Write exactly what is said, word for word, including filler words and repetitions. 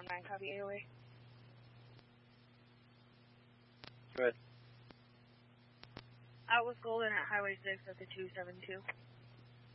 one nine, copy A O A. Good. Out with Golden at Highway six at the two seven two.